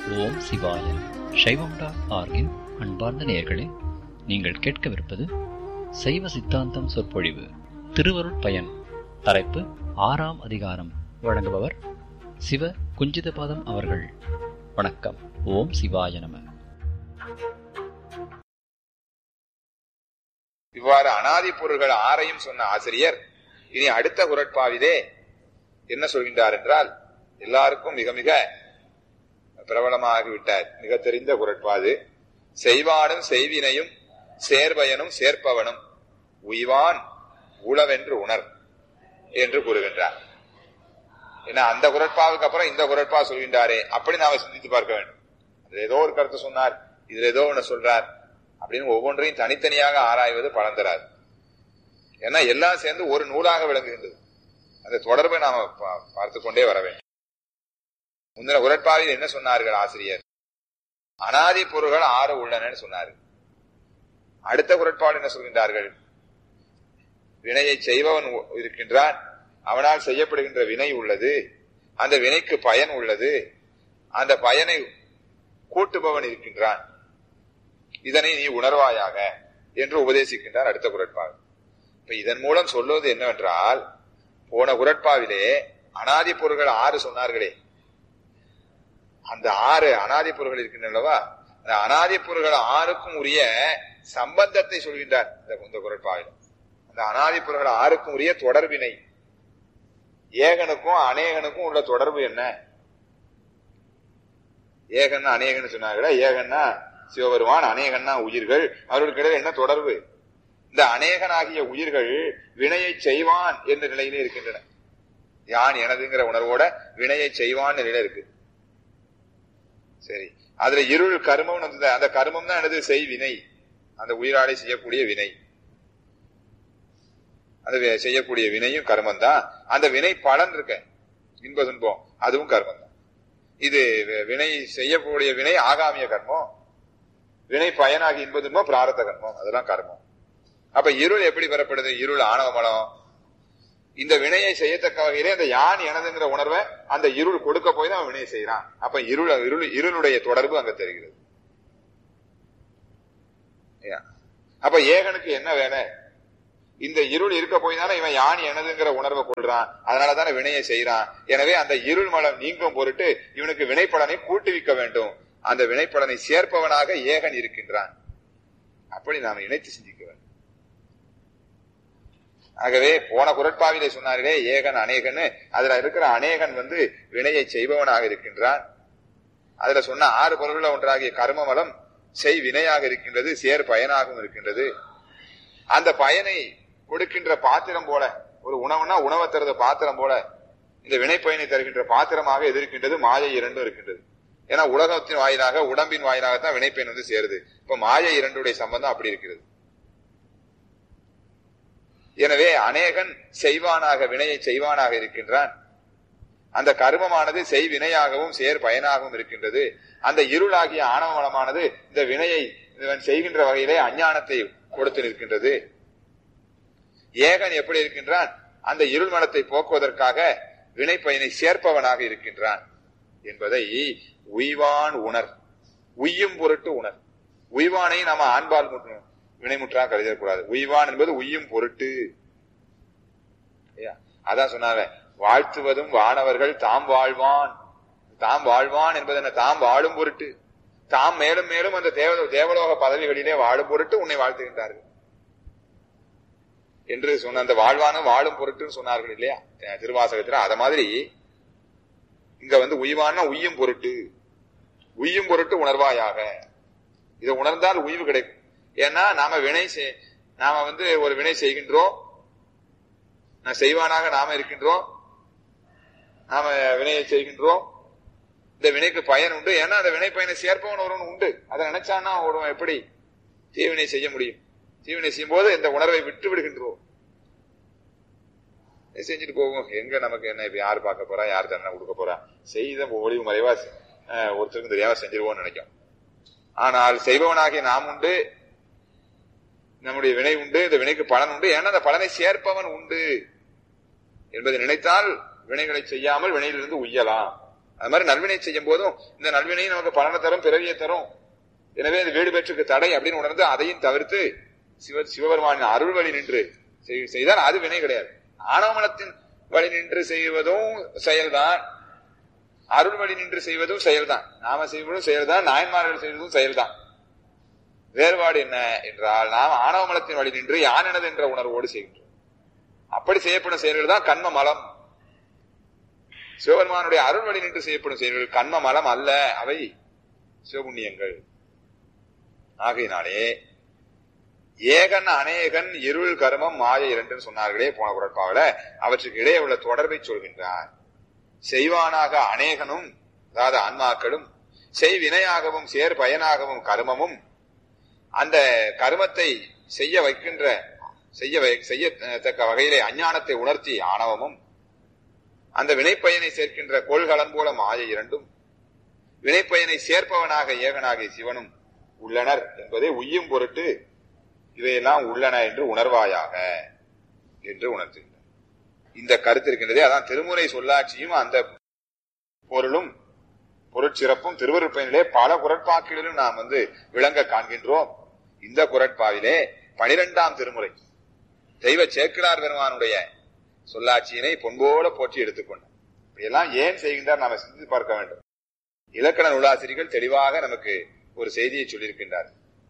ஓம் சிவாய. சைவம்.org-இன் அன்பார்ந்த நேயர்களே, நீங்கள் கேட்கவிருப்பது சைவ சித்தாந்தம் சொற்பொழிவு திருவருட் பயன். தலைப்பு ஆறாம் அதிகாரம். வழங்குபவர் சிவ குஞ்சிதபாதம் அவர்கள். வணக்கம். ஓம் சிவாய நம. இவ்வாறு அனாதி பொருள்கள் ஆறையும் சொன்ன ஆசிரியர் இனி அடுத்த குறட்பாவிலே என்ன சொல்கின்றார் என்றால், எல்லாருக்கும் மிக மிக பிரபலமாகிவிட்டார், மிக தெரிந்த குறட்பாது. செய்வானும் செய்வினையும் சேர்பயனும் சேர்ப்பவனும் உய்வான் உளவென்று உணர் என்று கூறுகின்றார். ஏன்னா அந்த குறட்பாவுக்கு அப்புறம் இந்த குறட்பா சொல்கின்றாரே, அப்படி நாம சிந்தித்து பார்க்க வேண்டும். அதுல ஏதோ ஒரு கருத்து சொன்னார், இதுல ஏதோ ஒண்ணு சொல்றார் அப்படின்னு ஒவ்வொன்றையும் தனித்தனியாக ஆராய்வது பலன் தராது. ஏன்னா எல்லாம் சேர்ந்து ஒரு நூலாக விளங்குகின்றது. அந்த தொடர்பை நாம பார்த்து கொண்டே வர வேண்டும். முந்தின குறட்பாவில் என்ன சொன்னார்கள் ஆசிரியர்? அனாதி பொருள்கள் ஆறு உள்ளன சொன்னார்கள். அடுத்த குறட்பாவில் என்ன சொல்கின்றார்கள்? வினையை செய்பவன் இருக்கின்றான், அவனால் செய்யப்படுகின்ற வினை உள்ளது, அந்த வினைக்கு பயன் உள்ளது, அந்த பயனை கூட்டுபவன் இருக்கின்றான், இதனை நீ உணர்வாயாக என்று உபதேசிக்கின்றார் அடுத்த குறட்பாவில். இப்ப இதன் மூலம் சொல்வது என்னவென்றால், போன குறட்பாவிலே அனாதி பொருள்கள் ஆறு சொன்னார்களே, அந்த ஆறு அனாதி பொருள்கள் இருக்கின்றனவா, அந்த அனாதி பொருள்கள் ஆறுக்கும் உரிய சம்பந்தத்தை சொல்கின்றார் இந்த குறட்பாவில். அந்த அனாதி பொருள்கள் ஆறுக்கும் உரிய தொடர்பினை, ஏகனுக்கும் அநேகனுக்கும் உள்ள தொடர்பு என்ன? ஏகன்னா அநேகன்னு சொன்னாங்களா? ஏகன்னா சிவபெருமான், அநேகன்னா உயிர்கள். அவர்களுக்கு இடையில என்ன தொடர்பு? இந்த அநேகனாகிய உயிர்கள் வினையை செய்வான் என்ற நிலையிலே இருக்கின்றன. யான் எனதுங்கிற உணர்வோட வினையை செய்வான் நிலையில இருக்கு. சரி, அதுல இருள் கர்மம், அந்த கர்மம் தான் எனது செய்வினை, அந்த உயிராடை செய்யக்கூடிய வினை. அந்த செய்யக்கூடிய வினையும் கர்மம் தான். அந்த வினை பலன் இருக்க இன்ப துன்பம், அதுவும் கர்மம் தான். இது வினை செய்யக்கூடிய வினை ஆகாமிய கர்மம், வினை பயனாகி இன்ப துன்பம் பிராரத்த கர்மம், அதெல்லாம் கர்மம். அப்ப இருள் எப்படி பெறப்படுது? இருள் ஆணவ மலம். இந்த வினையை செய்யத்தக்க வகையிலே அந்த யான் எனதுங்கிற உணர்வை அந்த இருள் கொடுக்க போய் தான் அவன் வினையை செய்யறான். அப்ப இருளுடைய தொடர்பு அங்க தெரிகிறது. அப்ப ஏகனுக்கு என்ன வேலை? இந்த இருள் இருக்க போய் தானே இவன் யான் எனதுங்கிற உணர்வை கொள்றான், அதனாலதானே வினையை செய்யறான். எனவே அந்த இருள் மலம் நீங்கும் பொருட்டு இவனுக்கு வினைப்பலனை கூட்டுவிக்க வேண்டும். அந்த வினைப்பலனை சேர்ப்பவனாக ஏகன் இருக்கின்றான். அப்படி நாம் இணைத்து சிந்திக்க வேண்டும். ஆகவே போன குறட்பாவிலே சொன்னார்களே ஏகன் அநேகன், அதுல இருக்கிற அநேகன் வினையை செய்பவனாக இருக்கின்றான். அதுல சொன்ன ஆறு பொருள்கள் ஒன்றாகிய கர்மமலம் செய் வினையாக இருக்கின்றது, சேர் பயனாகவும் இருக்கின்றது. அந்த பயனை கொடுக்கின்ற பாத்திரம் போல, ஒரு உணவுனா உணவை தருத பாத்திரம் போல இந்த வினை பயனை தருகின்ற பாத்திரமாக எது இருக்கின்றது? மாயை இரண்டும் இருக்கின்றது. ஏன்னா உலகத்தின் வாயிலாக, உடம்பின் வாயிலாகத்தான் வினைப்பயன் சேருது. இப்ப மாயை இரண்டுடைய சம்பந்தம் அப்படி இருக்கிறது. எனவே அநேகன் செய்வானாக, வினையை செய்வானாக இருக்கின்றான். அந்த கர்மமானது செய் வினையாகவும் சேர் பயனாகவும் இருக்கின்றது. அந்த இருளாகிய ஆணவ மலமானது இந்த வினையை செய்கின்ற வகையிலே அஞ்ஞானத்தை கொடுத்து நிற்கின்றது. ஏகன் எப்படி இருக்கின்றான்? அந்த இருள் மலத்தை போக்குவதற்காக வினை பயனை சேர்ப்பவனாக இருக்கின்றான் என்பதை உய்வான் உணர், உய்யும் பொருட்டு உணர். உய்வானை நாம ஆண்பால் வினைமுற்றாக கருதக்கூடாது. உய்வான் என்பது உய்யும் பொருட்டு. அதான் சொன்னாங்க, வாழ்த்துவதும் வானவர்கள் தாம் வாழ்வான். தாம் வாழ்வான் என்பது என்ன? தாம் வாழும் பொருட்டு, தாம் மேலும் மேலும் அந்த தேவலோக பதவிகளிலே வாழும் பொருட்டு உன்னை வாழ்த்துகின்றார்கள் என்று சொன்ன அந்த வாழ்வானும் வாழும் பொருட்டுன்னு சொன்னார்கள் இல்லையா திருவாசகத்துல. அத மாதிரி இங்க உய்வான்னா உய்யும் பொருட்டு, உய்யும் பொருட்டு உணர்வாயாக. இதை உணர்ந்தால் உய்வு கிடைக்கும். ஏன்னா நாம ஒரு வினை செய்கின்றோம், செய்வானாக நாம இருக்கின்றோம், நாம வினையை செய்கின்றோம். இந்த வினைக்கு பயன் உண்டு. ஏன்னா அந்த வினை பயனை சேர்ப்பவன் ஒருவன் உண்டு. அதை நினைச்சான்னா ஒருவன் எப்படி தீவினை செய்ய முடியும்? தீவினை செய்யும் போது இந்த உணர்வை விட்டு விடுகின்றோம், செஞ்சுட்டு போகும். எங்க நமக்கு என்ன, இப்ப யாரு பார்க்க போறா, யாரு தண்டனை கொடுக்க போறா, செய்த ஒளிவு மறைவா ஒருத்தருக்கும் தெரியாம செஞ்சிருவோம்னு நினைக்கும். ஆனால் செய்பவனாகிய நாம் உண்டு, நம்முடைய வினை உண்டு, இந்த வினைக்கு பலன் உண்டு. ஏன்னா அந்த பலனை சேர்ப்பவன் உண்டு என்பதை நினைத்தால் வினைகளை செய்யாமல் வினையிலிருந்து உய்யலாம். அது மாதிரி நல்வினை செய்யும் போதும் இந்த நல்வினை நமக்கு பலனை தரும், பிறவியை தரும். எனவே அது வீடு பெற்றுக்கு தடை அப்படின்னு உணர்ந்து அதையும் தவிர்த்து சிவபெருமானின் அருள் வழி நின்று செய்தால் அது வினை கிடையாது. ஆணவமனத்தின் வழி நின்று செய்வதும் செயல்தான், அருள் வழி நின்று செய்வதும் செயல்தான். நாம செய்வதும் செயல்தான், நாயன்மார்கள் செய்வதும் செயல்தான். வேறுபாடு என்ன என்றால், நாம் ஆணவமலத்தின் வழி நின்று யானெனது என்ற உணர்வோடு செய்கின்றோம். அப்படி செய்யப்படும் செயல்கள் தான் கண்ம மலம். சிவபெருமானுடைய அருள் வழி நின்று செய்யப்படும் செயல்கள் கண்ம மலம் அல்ல, அவை சிவபுண்ணியங்கள். ஆகையினாலே ஏகன் அநேகன் இருள் கர்மம் மாயை இரண்டு சொன்னார்களே போன குறட்பாவில, அவற்றுக்கு இடையே உள்ள தொடர்பை சொல்கின்றார். செய்வானாக அநேகனும், அதாவது ஆன்மாக்களும், செய்வினையாகவும் சேர் பயனாகவும் கர்மமும், அந்த கர்மத்தை செய்ய வைக்கின்ற செய்யத்தக்க வகையிலே அஞ்ஞானத்தை உணர்த்தி ஆணவமும், அந்த வினைப்பயனை சேர்க்கின்ற கோள்களன் போல மாயை இரண்டும், வினைப்பயனை சேர்ப்பவனாக ஏகனாகிய சிவனும் உள்ளனர் என்பதை உய்யும் பொருட்டு இவையெல்லாம் உள்ளன என்று உணர்வாயாக என்று உணர்த்துகின்றனர். இந்த கருத்து இருக்கின்றதே, அதான் திருமுறை சொல்லாட்சியும் அந்த பொருளும் பொருட்சிறப்பும் திருவருட்பயனிலே பல குறட்பாக்களிலும் நாம் விளங்க காண்கின்றோம். இந்த குறட்பாவிலே 12ஆம் திருமுறை தெய்வ சேக்கிழார் பெருமானுடைய சொல்லாட்சியினை பொன்போல போற்றி எடுத்துக்கொண்டார். இப்படியெல்லாம் ஏன் செய்கின்றார் நாம சிந்தித்து பார்க்க வேண்டும். இலக்கண நூலாசிரியர்கள் தெளிவாக நமக்கு ஒரு செய்தியை சொல்லியிருக்கின்றார்.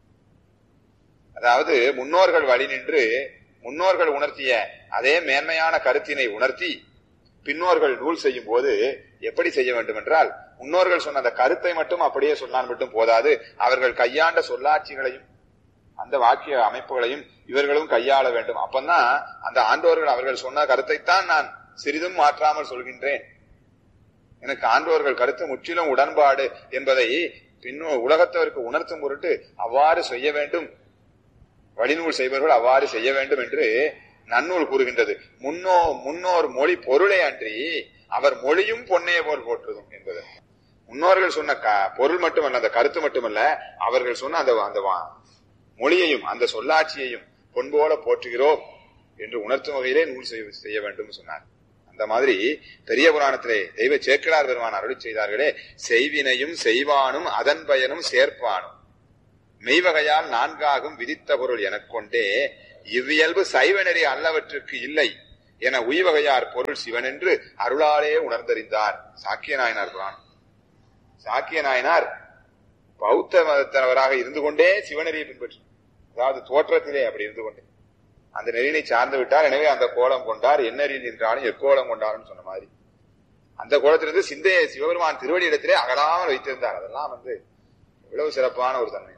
அதாவது முன்னோர்கள் வழி நின்று முன்னோர்கள் உணர்த்திய அதே மேன்மையான கருத்தினை உணர்த்தி பின்னோர்கள் நூல் செய்யும் போது எப்படி செய்ய வேண்டும் என்றால், முன்னோர்கள் சொன்ன அந்த கருத்தை மட்டும் அப்படியே சொன்னால் மட்டும் போதாது, அவர்கள் கையாண்ட சொல்லாட்சிகளையும் அந்த வாக்கிய அமைப்புகளையும் இவர்களும் கையாள வேண்டும். அப்பந்தான் அந்த ஆண்டோர்கள் அவர்கள் சொன்ன கருத்தைத்தான் நான் சிறிதும் மாற்றாமல் சொல்கின்றேன், எனக்கு ஆண்டோர்கள் கருத்து முற்றிலும் உடன்பாடு என்பதை உலகத்தவருக்கு உணர்த்தும் பொருட்டு அவ்வாறு செய்ய வேண்டும், வழிநூல் செய்பவர்கள் அவ்வாறு செய்ய வேண்டும் என்று நன்னூல் கூறுகின்றது. முன்னோர் மொழி பொருளே அன்றி அவர் மொழியும் பொன்னே போல் போற்றுதும் என்பது. முன்னோர்கள் சொன்ன பொருள் மட்டுமல்ல, அந்த கருத்து மட்டுமல்ல, அவர்கள் சொன்ன அந்த மொழியையும் அந்த சொல்லாட்சியையும் பொன்போல போற்றுகிறோம் என்று உணர்த்தும் வகையிலே நூல் செய்ய வேண்டும் சொன்னார். அந்த மாதிரி பெரிய புராணத்திலே தெய்வ சேக்கிழார் பெருமான் அருளி செய்தார்களே, செய்வினையும் செய்வானும் அதன் பயனும் சேர்ப்பானும் மெய்வகையால் நான்காகும் விதித்த பொருள் எனக் கொண்டே இவ்வியல்பு சைவநெறி அல்லவற்றுக்கு இல்லை என உய்வகையார் பொருள் சிவன் என்று அருளாலே உணர்ந்தறிந்தார். சாக்கிய நாயனார் புராணம். சாக்கிய நாயனார் பௌத்த மதத்தனவராக இருந்து கொண்டே சிவநெறியை பின்பற்றி, அதாவது தோற்றத்திலே அப்படி இருந்து கொண்டே அந்த நெறியினை சார்ந்து விட்டார். எனவே அந்த கோலம் கொண்டார், எந்நெறியில் நின்றாலும் எக்கோலம் கொண்டாரும் சொன்ன மாதிரி அந்த கோலத்திலிருந்து சிந்தையை சிவபெருமான் திருவடி இடத்திலே அகலாமல் வைத்திருந்தார். அதெல்லாம் எவ்வளவு சிறப்பான ஒரு தன்மை.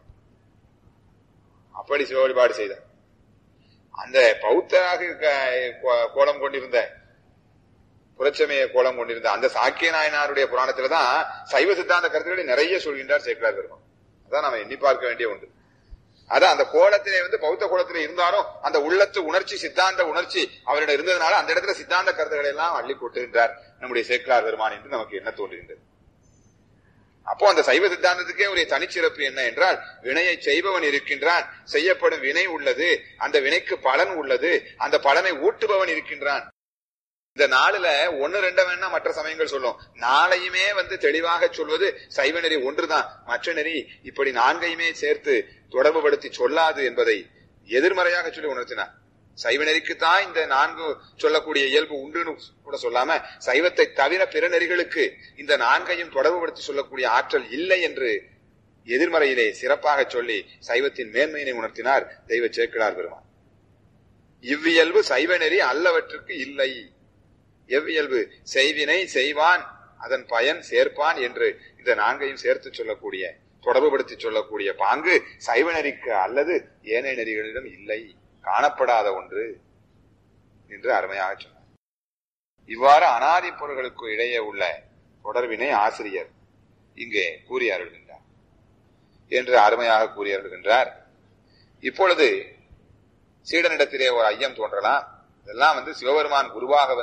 அப்படி சிவ வழிபாடு செய்தார். அந்த பௌத்தராக கோலம் கொண்டிருந்த, புரட்சமய கோலம் கொண்டிருந்த அந்த சாக்கிய நாயனாருடைய புராணத்தில்தான் சைவ சித்தாந்த கருத்துக்களை நிறைய சொல்கின்றார் சேக்கிழார் பெருமான். அதான் நாம எண்ணி பார்க்க வேண்டிய ஒன்று. அதான் அந்த கோலத்திலே பௌத்த கோலத்திலே இருந்தாலும் அந்த உள்ளத்து உணர்ச்சி, சித்தாந்த உணர்ச்சி அவரிடம் இருந்ததுனால அந்த இடத்துல சித்தாந்த கருத்துக்களை எல்லாம் அள்ளி கொட்டுகின்றார் நம்முடைய சேக்கிழார் பெருமான் என்று நமக்கு என்ன தோன்றுகின்றது. அப்போ அந்த சைவ சித்தாந்தத்துக்கே ஒரு தனிச்சிறப்பு என்ன என்றால், வினையை செய்பவன் இருக்கின்றான், செய்யப்படும் வினை உள்ளது, அந்த வினைக்கு பலன் உள்ளது, அந்த பலனை ஊட்டுபவன் இருக்கின்றான். இந்த நாளுல 1-2 வேணா மற்ற சமயங்கள் சொல்லும், நாளையுமே தெளிவாக சொல்வது சைவ நெறி ஒன்றுதான், மற்ற நெறி இப்படி 4ஐயுமே சேர்த்து தொடர்பு படுத்தி சொல்லாது என்பதை எதிர்மறையாக சொல்லி உணர்த்தினார். சைவ நெறிக்குத்தான் இந்த 4 சொல்லக்கூடிய இயல்பு உண்டுன்னு கூட சொல்லாம, சைவத்தை தவிர பிற நெறிகளுக்கு இந்த 4ஐயும் தொடர்புபடுத்தி சொல்லக்கூடிய ஆற்றல் இல்லை என்று எதிர்மறையிலே சிறப்பாக சொல்லி சைவத்தின் மேன்மையினை உணர்த்தினார் தெய்வ சேக்கிழார் பெருமான். இவ்வியல்பு சைவ நெறி அல்லவற்றுக்கு இல்லை. எவ்வியல்பு? செய்வினை செய்வான் அதன் பயன் சேர்ப்பான் என்று இந்த 4ஐயும் சேர்த்து சொல்லக்கூடிய, தொடர்புபடுத்தி சொல்லக்கூடிய பாங்கு சைவ நெறிக்கு அல்லது ஏனைய நெறிகளிடம் இல்லை, காணப்படாத ஒன்று என்று அருமையாக சொன்னார். இவ்வாறு அனாதி பொருள்களுக்கு இடையே உள்ள தொடர்பினை ஆசிரியர் இங்கே கூறி அருள்கின்றார் என்று அருமையாக கூறி அருள்கின்றார். இப்பொழுது சீடனிடத்திலே ஒரு ஐயம் தோன்றலாம். இதெல்லாம் சிவபெருமான் குருவாக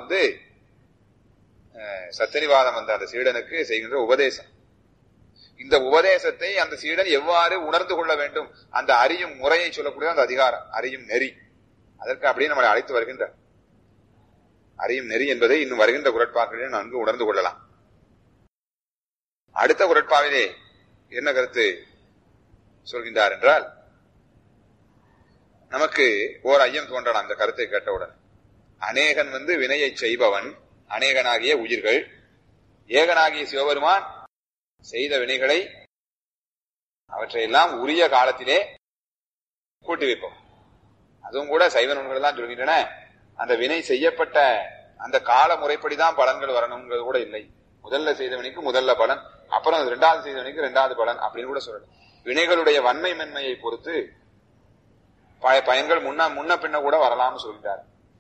சத்தியவாதம் அந்த சீடனுக்கு செய்கின்ற உபதேசம். இந்த உபதேசத்தை அந்த சீடன் எவ்வாறு உணர்ந்து கொள்ள வேண்டும், அந்த அறியும் முறையை சொல்லக்கூடிய அந்த அதிகாரம், அறியும் நெறி, அதற்கு அப்படியே நம்மளை அழைத்து வருகின்ற அறியும் நெறி என்பதை இன்னும் வருகின்ற குறட்பாக்களில் நன்கு உணர்ந்து கொள்ளலாம். அடுத்த குறட்பாவிலே என்ன கருத்து சொல்கின்றார் என்றால், நமக்கு ஓர் ஐயம் தோன்றலாம் அந்த கருத்தை கேட்டவுடன். அநேகன் வினையை செய்பவன், அநேகனாகிய உயிர்கள், ஏகனாகிய சிவபெருமான் செய்த வினைகளை அவற்றையெல்லாம் உரிய காலத்திலே கூட்டி வைப்போம். அதுவும் கூட சைவ நூல்கள் தான் சொல்கின்றன, அந்த வினை செய்யப்பட்ட அந்த கால முறைப்படிதான் பலன்கள் வரணுங்கிறது கூட இல்லை. முதல்ல செய்த வினைக்கு முதல்ல பலன், அப்புறம் 2வது செய்த வினைக்கு 2வது பலன் அப்படின்னு கூட சொல்லணும். வினைகளுடைய வன்மை மென்மையை பொறுத்து பயன்கள் முன்ன பின்ன கூட வரலாம்னு சொல்லிட்டார்.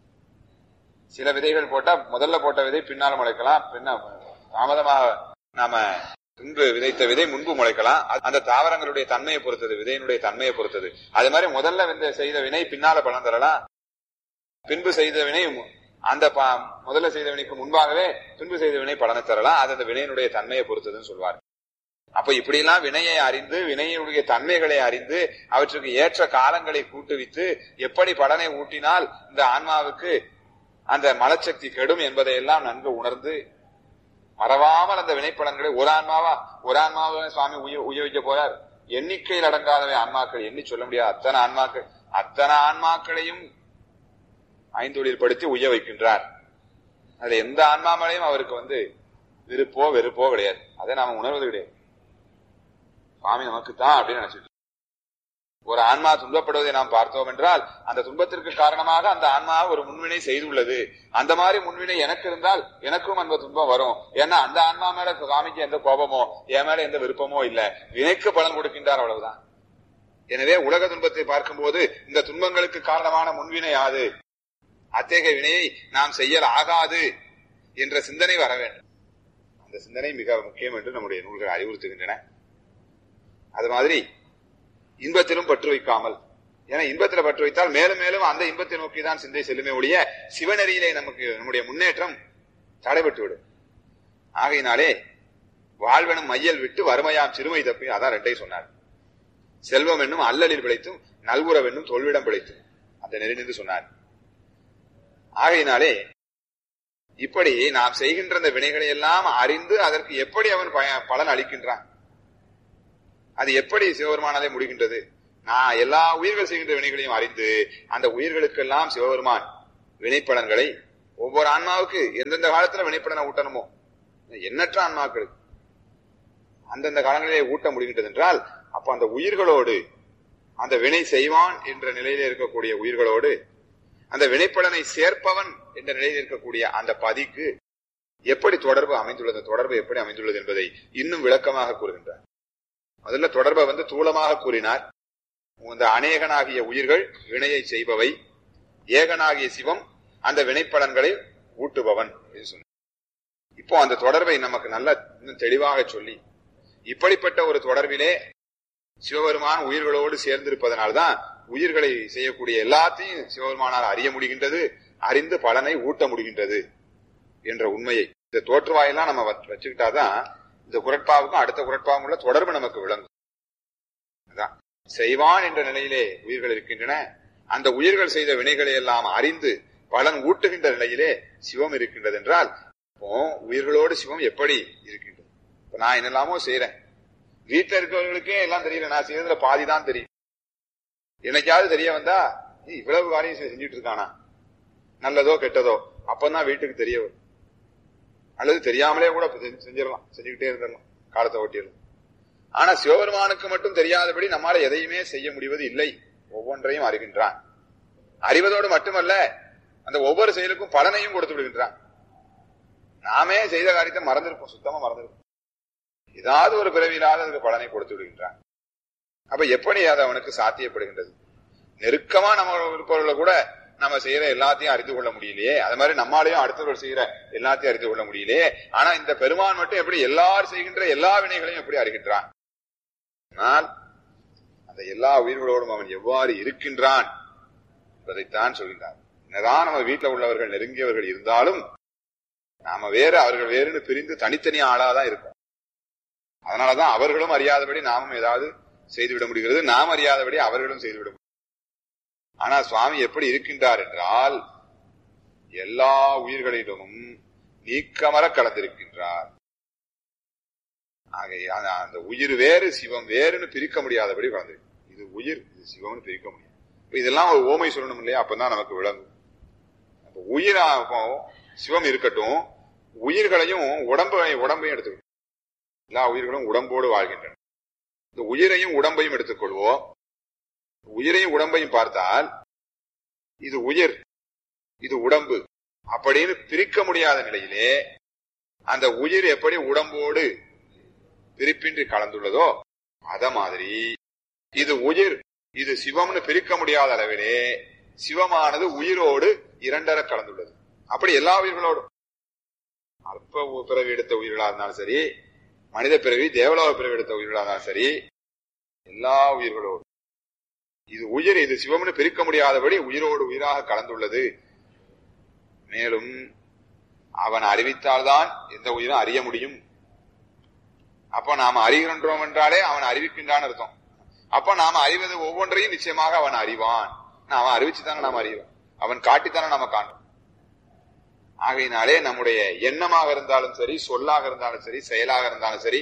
சில விதைகள் போட்டா முதல்ல போட்ட விதை பின்னால முளைக்கலாம், பின்ன தாமதமாக நாம முன்பு விதைத்த விதை முன்பு முளைக்கலாம். அந்த தாவரங்களுடைய தன்மையை பொறுத்தது, விதையினுடைய தன்மையை பொறுத்தது. அது மாதிரி முதல்ல செய்த வினை பின்னால பலன் தரலாம், பின்பு செய்த வினை அந்த முதல்ல செய்த வினைக்கு முன்பாகவே பின்பு செய்த வினை பலனை தரலாம். அது அந்த வினையினுடைய தன்மையை பொறுத்ததுன்னு சொல்வார். அப்ப இப்படியெல்லாம் வினையை அறிந்து, வினையினுடைய தன்மைகளை அறிந்து, அவற்றுக்கு ஏற்ற காலங்களை கூட்டுவித்து, எப்படி பலனை ஊட்டினால் இந்த ஆன்மாவுக்கு அந்த மலச்சக்தி கெடும் என்பதையெல்லாம் நன்கு உணர்ந்து மறவாமல் அந்த வினைப்பலன்களை ஒரு ஆன்மாவை சுவாமி உயர்விக்க போறார். எண்ணிக்கையில் அடங்காதவை ஆன்மாக்கள், எண்ணி சொல்ல முடியாது அத்தனை ஆன்மாக்களையும் ஐந்தொழில் படுத்தி உய்ய வைக்கின்றார். அதுல எந்த ஆன்மாமலையும் அவருக்கு விருப்போ வெறுப்போ கிடையாது. அதை நாம உணர்வது கிடையாது. சுவாமி நமக்குத்தான் அப்படின்னு நினைச்சிட்டு ஒரு ஆன்மா துன்பப்படுவதை நாம் பார்த்தோம் என்றால், அந்த துன்பத்திற்கு காரணமாக அந்த ஆன்மா ஒரு முன்வினை செய்துள்ளது. அந்த மாதிரி முன்வினை எனக்கு இருந்தால் எனக்கும் அந்த துன்பம் வரும். ஏன்னா அந்த ஆன்மா மேல சுவாமிக்கு எந்த கோபமோ என் மேல எந்த விருப்பமோ இல்ல, வினைக்கு பலன் கொடுக்கின்றார், அவ்வளவுதான். எனவே உலக துன்பத்தை பார்க்கும் போது இந்த துன்பங்களுக்கு காரணமான முன்வினை யாது, அத்தகைய வினையை நாம் செய்யல் ஆகாது என்ற சிந்தனை வர வேண்டும். அந்த சிந்தனை மிக முக்கியம் என்று நம்முடைய நூல்கள் அறிவுறுத்துகின்றன. அது மாதிரி இன்பத்திலும் பற்று வைக்காமல், ஏன்னா இன்பத்துல பற்று வைத்தால் மேலும் மேலும் அந்த இன்பத்தை நோக்கிதான் சிந்தை செல்லுமே ஒழிய சிவநெறியிலே நம்முடைய முன்னேற்றம் தடைபட்டுவிடும். ஆகையினாலே வாழ்வெனும் மையல் விட்டு வறுமையாம் சிறுமை தப்பி, அதான் 2 சொன்னார். செல்வம் என்னும் அல்லலில் பிழைத்தும் நல்குறவென்னும் தொல்விடம் பிழைத்தும் அந்த நெறி நின்று சொன்னார். ஆகையினாலே இப்படி நாம் செய்கின்ற இந்த வினைகளை எல்லாம் அறிந்து அதற்கு எப்படி அவன் பலன் அளிக்கின்றான், அது எப்படி சிவபெருமானாலே முடிகின்றது. நான் எல்லா உயிர்கள் செய்கின்ற வினைகளையும் அறிந்து அந்த உயிர்களுக்கெல்லாம் சிவபெருமான் வினைப்பலன்களை ஒவ்வொரு ஆன்மாவுக்கு எந்தெந்த காலத்துல வினைப்பலனை ஊட்டணுமோ, எண்ணற்ற ஆன்மாக்கள் அந்தந்த காலங்களிலே ஊட்ட முடிகின்றது என்றால், அப்ப அந்த உயிர்களோடு, அந்த வினை செய்வான் என்ற நிலையில இருக்கக்கூடிய உயிர்களோடு அந்த வினைப்பலனை சேர்ப்பவன் என்ற நிலையில் இருக்கக்கூடிய அந்த பதிக்கு எப்படி தொடர்பு அமைந்துள்ளது, தொடர்பு எப்படி அமைந்துள்ளது என்பதை இன்னும் விளக்கமாக கூறுகின்றார். முதல்ல தொடர்பை தூளமாக கூறினார். இந்த அநேகனாகிய உயிர்கள் வினையை செய்பவை, ஏகனாகிய சிவம் அந்த வினைப்பலன்களை ஊட்டுபவன் என்று சொன்னார். இப்போ அந்த தொடர்பை நமக்கு நல்ல இன்னும் தெளிவாக சொல்லி, இப்படிப்பட்ட ஒரு தொடர்பிலே சிவபெருமான் உயிர்களோடு சேர்ந்திருப்பதனால்தான் உயிர்களை செய்யக்கூடிய எல்லாத்தையும் சிவபெருமானால் அறிய முடிகின்றது, அறிந்து பலனை ஊட்ட முடிகின்றது என்ற உண்மையை, இந்த தோற்றுவாயெல்லாம் நம்ம வச்சுக்கிட்டாதான் இந்த குறட்பாவுக்கும் அடுத்த குறட்பாவும் உள்ள தொடர்பு நமக்கு விளங்கும். அதான் செய்வான் என்ற நிலையிலே உயிர்கள் இருக்கின்றன. அந்த உயிர்கள் செய்த வினைகளை எல்லாம் அறிந்து பலன் ஊட்டுகின்ற நிலையிலே சிவம் இருக்கின்றது என்றால், உயிர்களோடு சிவம் எப்படி இருக்கின்றது? இப்ப நான் என்னெல்லாமோ செய்யறேன், வீட்டுல இருக்கிறவர்களுக்கே எல்லாம் தெரியல, நான் செய்யறதுல பாதிதான் தெரியும். என்னைக்காவது தெரிய வந்தா இவ்வளவு காரியம் செஞ்சுட்டு இருக்கானா, நல்லதோ கெட்டதோ, அப்பதான் வீட்டுக்கு தெரிய வரும். அல்லது தெரியாமலே கூட செஞ்சிடலாம், செஞ்சுக்கிட்டே இருந்துடலாம், காலத்தை ஓட்டிடலாம். ஆனா சிவபெருமானுக்கு மட்டும் தெரியாதபடி நம்மால எதையுமே செய்ய முடிவது இல்லை. ஒவ்வொன்றையும் அறிகின்றான். அறிவதோடு மட்டுமல்ல, அந்த ஒவ்வொரு செயலுக்கும் பலனையும் கொடுத்து விடுகின்றான். நாமே செய்த காரியத்தை மறந்திருப்போம், சுத்தமா மறந்திருப்போம். ஏதாவது ஒரு பிறவியிலாத அதுக்கு பலனை கொடுத்து விடுகின்றான். அப்ப எப்படி அது அவனுக்கு சாத்தியப்படுகின்றது? நெருக்கமா நம்ம இருப்பவர்களை கூட நம்ம செய்யற எல்லாத்தையும் அறிந்து கொள்ள முடியலையே, அது மாதிரி நம்மாலையும் அடுத்தவர்கள் செய்யற எல்லாத்தையும் அறிந்து கொள்ள முடியலையே. ஆனா இந்த பெருமான் மட்டும் எப்படி எல்லாரும் செய்கின்ற எல்லா வினைகளையும் எப்படி அறிகின்றான்? ஆனால் அந்த எல்லா உயிர்களோடும் அவன் எவ்வாறு இருக்கின்றான் என்பதைத்தான் சொல்கின்றான். என்னதான் நம்ம வீட்டுல உள்ளவர்கள் நெருங்கியவர்கள் இருந்தாலும் நாம வேறு அவர்கள் வேறுன்னு பிரிந்து தனித்தனி ஆளாதான் இருக்கும். அதனாலதான் அவர்களும் அறியாதபடி நாமும் ஏதாவது செய்துவிட முடிகிறது, நாம் அறியாதபடி அவர்களும் செய்துவிட முடியும். ஆனா சுவாமி எப்படி இருக்கின்றார் என்றால், எல்லா உயிர்களிடமும் நீக்கமர கலந்திருக்கின்றார். அந்த உயிர் வேறு சிவம் வேறுன்னு பிரிக்க முடியாதபடி கலந்து, இது உயிர் இது சிவம்னு பிரிக்க முடியாது. இதெல்லாம் ஒரு ஓமை சொல்லணும் இல்லையா? அப்பதான் நமக்கு விளங்கும். உயிரா சிவம் இருக்கட்டும், உயிர்களையும் உடம்பையும் எடுத்துக்கணும். எல்லா உயிர்களும் உடம்போடு வாழ்கின்றன. இந்த உயிரையும் உடம்பையும் எடுத்துக்கொள்வோம். உயிரையும் உடம்பையும் பார்த்தால் இது உயிர் இது உடம்பு அப்படின்னு பிரிக்க முடியாத நிலையிலே அந்த உயிர் எப்படி உடம்போடு பிரிப்பின்றி கலந்துள்ளதோ அத மாதிரி இது உயிர் இது சிவம்னு பிரிக்க முடியாத அளவிலே சிவமானது உயிரோடு இரண்டர கலந்துள்ளது. அப்படி எல்லா உயிர்களோடும், அல்ப பிறவி எடுத்த உயிர்களா இருந்தாலும் சரி, மனித பிறவி தேவலோக பிறவி எடுத்த உயிர்களா இருந்தாலும் சரி, எல்லா உயிர்களோடும் இது உயிர் இது சிவம்னு பிரிக்க முடியாதபடி உயிரோடு உயிராக கலந்துள்ளது. மேலும் அவன் அறிவித்தால்தான் எந்த உயிரும் அறிய முடியும். அப்ப நாம அறிகின்றோம் என்றாலே அவன் அறிவிக்கின்றான் அர்த்தம். அப்ப நாம அறிவது ஒவ்வொன்றையும் நிச்சயமாக அவன் அறிவான். அவன் அறிவிச்சுதானே நாம அறிவோம், அவன் காட்டித்தானே நாம காணும். ஆகையினாலே நம்முடைய எண்ணமாக இருந்தாலும் சரி, சொல்லாக இருந்தாலும் சரி, செயலாக இருந்தாலும் சரி,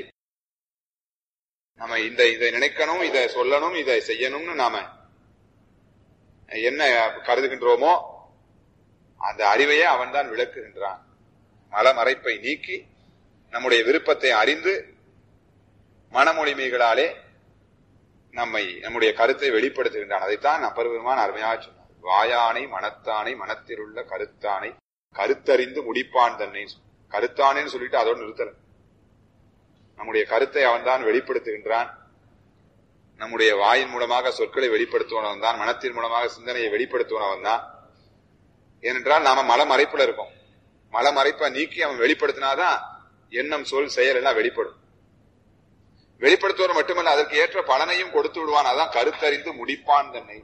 நம்ம இதை நினைக்கணும், இதை சொல்லணும், இதை செய்யணும்னு நாம என்ன கருதுகின்றோமோ அந்த அறிவையே அவன் தான் விளக்குகின்றான். மலமறைப்பை நீக்கி நம்முடைய விருப்பத்தை அறிந்து மனமொழிமைகளாலே நம்முடைய கருத்தை வெளிப்படுத்துகின்றான். அதைத்தான் அப்பெருமான் அருமையாக சொன்னார். வாயானை மனத்தானை மனத்திலுள்ள கருத்தானை கருத்தறிந்து முடிப்பான் தன்னை. கருத்தானேன்னு சொல்லிட்டு அதோடு நிறுத்தல. நம்முடைய கருத்தை அவன் தான் வெளிப்படுத்துகின்றான். நம்முடைய வாயின் மூலமாக சொற்களை வெளிப்படுத்துவனவன் தான், மனத்தின் மூலமாக சிந்தனையை வெளிப்படுத்துவனவன் தான். ஏனென்றால் நாம மலமறைப்புல இருக்கோம். மலமறைப்பை நீக்கி அவன் வெளிப்படுத்தினாதான் எண்ணம் சொல் செயல் எல்லாம் வெளிப்படும். வெளிப்படுத்துவது மட்டுமல்ல, அதற்கு ஏற்ற பலனையும் கொடுத்து விடுவான். அதான் கருத்தறிந்து முடிப்பான் தன்னை.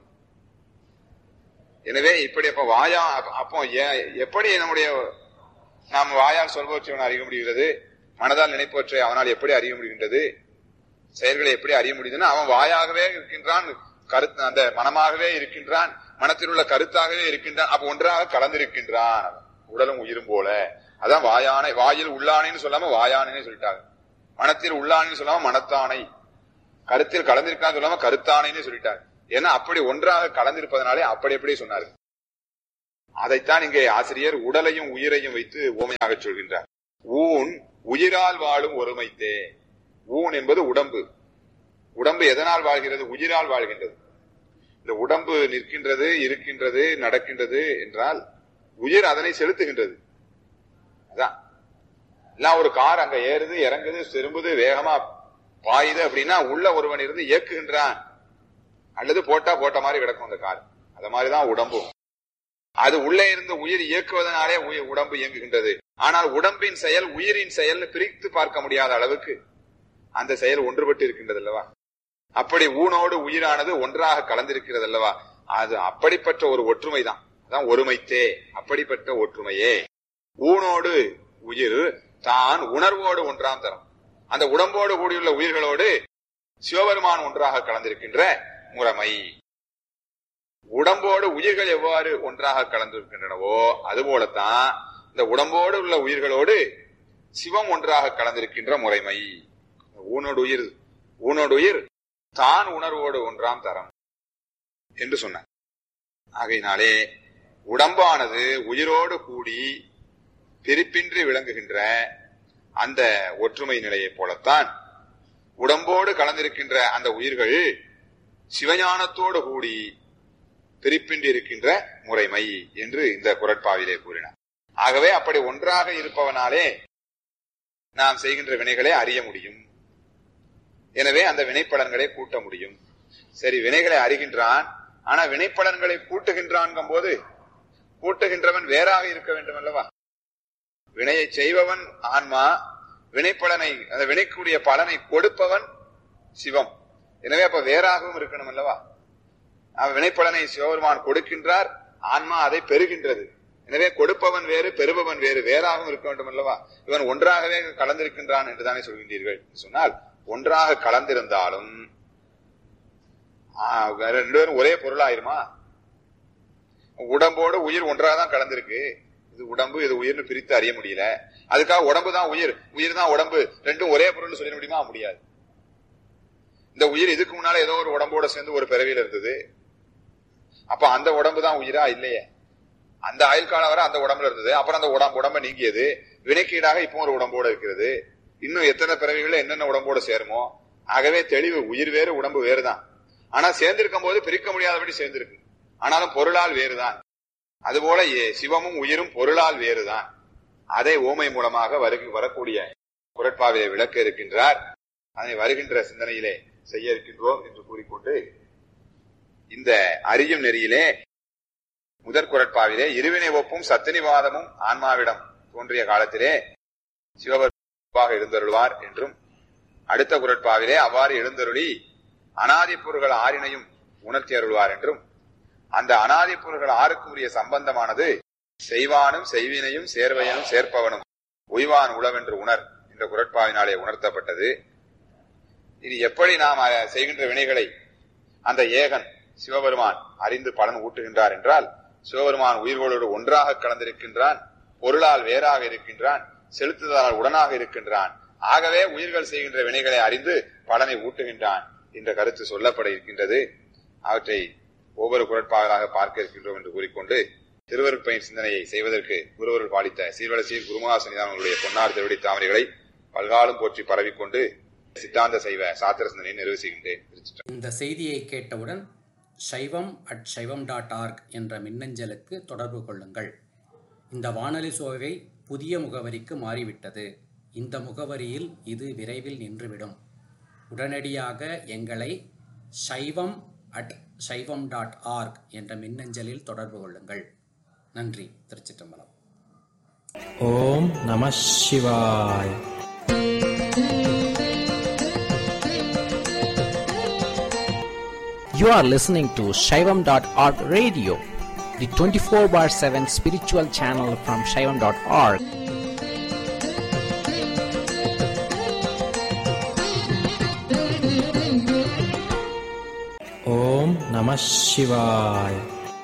எனவே இப்படி அப்போ எப்படி நம்முடைய நாம் வாயால் சொல்பவற்றை அவன் அறிய முடிகிறது, மனதால் நினைப்பவற்றை அவனால் எப்படி அறிய முடிகின்றது, செயல்களை எப்படி அறிய முடியுதுன்னா அவன் வாயாகவே இருக்கின்றான், கருத்து அந்த மனமாகவே இருக்கின்றான், மனத்தில் உள்ள கருத்தாகவே இருக்கின்றான். அப்ப ஒன்றாக கலந்திருக்கின்றான், உடலும் உயிரும் போல. அதான் வாயானை, வாயில் உள்ளானைன்னு சொல்லாம வாயானே சொல்லிட்டாங்க. மனத்தில் உள்ளானைன்னு சொல்லாம மனத்தானை, கருத்தில் கலந்திருக்கான்னு சொல்லாம கருத்தானைன்னு சொல்லிட்டாங்க. ஏன்னா அப்படி ஒன்றாக கலந்திருப்பதனாலே அப்படி எப்படி சொன்னாரு. அதைத்தான் இங்கே ஆசிரியர் உடலையும் உயிரையும் வைத்து ஓமையாக சொல்கின்றார். ஊன் உயிரால் வாழும் ஒருமைத்தே. ஊன் என்பது உடம்பு. உடம்பு எதனால் வாழ்கிறது? உயிரால் வாழ்கின்றது. இந்த உடம்பு நிற்கின்றது, இருக்கின்றது, நடக்கின்றது என்றால் உயிர் அதனை செலுத்துகின்றது. அதான் எல்லாம் ஒரு கார் அங்க ஏறுது, இறங்குது, திரும்புது, வேகமா பாயுது அப்படின்னா உள்ள ஒருவன் இருந்து இயக்குகின்றான், அல்லது போட்ட மாதிரி கிடக்கும் அந்த கார். அது மாதிரிதான் உடம்பும். அது உள்ளே இருந்து உயிர் இயக்குவதனாலே உடம்பு இயங்குகின்றது. ஆனால் உடம்பின் செயல் உயிரின் செயல் பிரித்து பார்க்க முடியாத அளவுக்கு அந்த செயல் ஒன்றுபட்டு இருக்கின்றது அல்லவா. அப்படி ஊனோடு உயிரானது ஒன்றாக கலந்திருக்கிறது அல்லவா. அது அப்படிப்பட்ட ஒரு ஒற்றுமை தான், அதான் ஒருமைத்தே. அப்படிப்பட்ட ஒற்றுமையே ஊனோடு உயிர் தான் உணர்வோடு ஒன்றாம் தரம். அந்த உடம்போடு கூடியுள்ள உயிர்களோடு சிவபெருமான் ஒன்றாக கலந்திருக்கின்ற முறைமை. உடம்போடு உயிர்கள் எவ்வாறு ஒன்றாக கலந்திருக்கின்றனவோ அதுபோலத்தான் இந்த உடம்போடு உள்ள உயிர்களோடு சிவம் ஒன்றாக கலந்திருக்கின்ற முறைமை. ஊனோடு உயிர் தான் உணர்வோடு ஒன்றாம் தரம் என்று சொன்னார். ஆகையினாலே உடம்பானது உயிரோடு கூடி பிரிப்பின்றி விளங்குகின்ற அந்த ஒற்றுமை நிலையை போலத்தான் உடம்போடு கலந்திருக்கின்ற அந்த உயிர்கள் சிவஞானத்தோடு கூடி பிரிப்பின்றி இருக்கின்ற முறைமை என்று இந்த குறட்பாவிலே கூறினார். ஆகவே அப்படி ஒன்றாக இருப்பவனாலே நாம் செய்கின்ற வினைகளை அறிய முடியும். எனவே அந்த வினைப்பலன்களை கூட்ட முடியும். சரி, வினைகளை அறிகின்றான், ஆனா வினைப்பலன்களை கூட்டுகின்றான் போது கூட்டுகின்றவன் வேறாக இருக்க வேண்டும் அல்லவா. வினையை செய்பவன் ஆன்மா, வினைப்பலனை அந்த வினைக்குரிய பலனை கொடுப்பவன் சிவம். எனவே அப்ப வேறாகவும் இருக்கணும் அல்லவா. வினைப்பலனை சிவபெருமான் கொடுக்கின்றார், ஆன்மா அதை பெறுகின்றது. எனவே கொடுப்பவன் வேறு, பெறுபவன் வேறு, வேறாகவும் இருக்க வேண்டும் அல்லவா. இவன் ஒன்றாகவே கலந்திருக்கின்றான் என்று தானே சொல்கின்றீர்கள். சொன்னால் ஒன்றாக கலந்திருந்தாலும் ரெண்டு பேரும் ஒரே பொருளாயிருமா? உடம்போடு உயிர் ஒன்றாக தான் கலந்திருக்கு. இது உடம்பு இது உயிர்னு பிரித்து அறிய முடியல. அதுக்காக உடம்பு தான் உயிர், உயிர் தான் உடம்பு, ரெண்டும் ஒரே பொருள் சொல்லிட முடியுமா? முடியாது. இந்த உயிர் இதுக்கு முன்னால ஏதோ ஒரு உடம்போட சேர்ந்து ஒரு பிறவியில இருந்தது. அப்ப அந்த உடம்பு தான் உயிரா? இல்லையே. அந்த ஆயுள் காலம் வரை அந்த உடம்புல இருந்தது. அப்புறம் அந்த உடம்ப நீங்கியது. வினைக்கீடாக இப்போ ஒரு உடம்போட இருக்கிறது. இன்னும் எத்தனை பிறவிகள் என்னென்ன உடம்போட சேருமோ. ஆகவே தெளிவு, உயிர் வேறு உடம்பு வேறுதான். ஆனா சேர்ந்திருக்கும் போது பிரிக்க முடியாதபடி சேர்ந்திருக்கு. ஆனாலும் பொருளால் வேறுதான். அதுபோல சிவமும் உயிரும் பொருளால் வேறுதான். அதை ஓமை மூலமாக வரக்கூடிய குறட்பாவிலே விளக்க இருக்கின்றார். அதனை வருகின்ற சிந்தனையிலே செய்ய இருக்கின்றோம் என்று கூறிக்கொண்டு, இந்த அறியும் நெறியிலே முதற் குறட்பாவிலே இருவினை ஒப்பும் சத்தினிவாதமும் ஆன்மாவிடம் தோன்றிய காலத்திலே சிவபெருமாக எழுந்தருள்வார் என்றும், அடுத்த குறட்பாவிலே அவ்வாறு எழுந்தருளி அனாதி பொருள்கள் ஆறினையும் உணர்த்தி அருள்வார் என்றும், அந்த அனாதி பொருள்கள் ஆறுக்கு உரிய சம்பந்தமானது செய்வானும் செய்வினையும் சேர்வையனும் சேர்ப்பவனும் உய்வான் உளவென்று உணர் என்ற குறட்பாவினாலே உணர்த்தப்பட்டது. இனி எப்படி நாம் செய்கின்ற வினைகளை அந்த ஏகன் சிவபெருமான் அறிந்து பலன் ஊட்டுகின்றார் என்றால், சிவபெருமான் உயிர்களோடு ஒன்றாக கலந்திருக்கின்றான், பொருளால் வேறாக இருக்கின்றான், செலுத்துதலால் உடனாக இருக்கின்றான். ஆகவே உயிர்கள் செய்கின்ற வினைகளை அறிந்து பலனை ஊட்டுகின்றான் என்ற கருத்து சொல்லப்பட இருக்கின்றது. அவற்றை ஒவ்வொரு குறட்பாகளாக பார்க்க இருக்கின்றோம் என்று கூறிக்கொண்டு, திருவருட்பயன் சிந்தனையை செய்வதற்கு குருவருள் பாலித்த சீர்வளசீர் குருமகாசனிதானங்களுடைய பொன்னார் திருவடி தாமரைகளை பல்காலம் போற்றி பரவிக்கொண்டு சித்தாந்த சைவ சாத்திர சிந்தனையை நிறைவு செய்கின்றேன். இந்த செய்தியை கேட்டவுடன் shaivam@shaivam.org என்ற மின்னஞ்சலுக்கு தொடர்பு கொள்ளுங்கள். இந்த வானொலி சோவை புதிய முகவரிக்கு மாறிவிட்டது. இந்த முகவரியில் இது விரைவில் நின்றுவிடும். உடனடியாக எங்களை shaivam@shaivam.org என்ற மின்னஞ்சலில் தொடர்பு கொள்ளுங்கள். நன்றி. திருச்சிற்றம்பலம். ஓம் நம சிவாய். You are listening to Shaivam.org radio, the 24/7 spiritual channel from Shaivam.org. Om Namah Shivaya.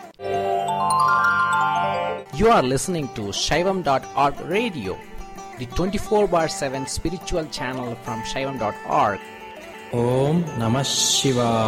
You are listening to Shaivam.org radio, the 24/7 spiritual channel from Shaivam.org. Om Namah Shivaya.